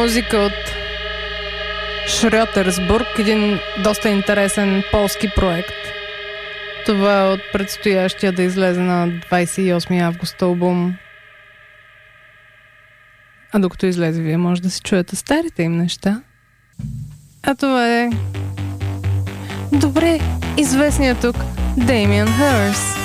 Музика от Шрьотерсбург, един доста интересен полски проект. Това е от предстоящия да излезе на 28 август албум. А докато излезе, вие може да си чуете старите им неща. А това е добре известният тук Damien Hirst.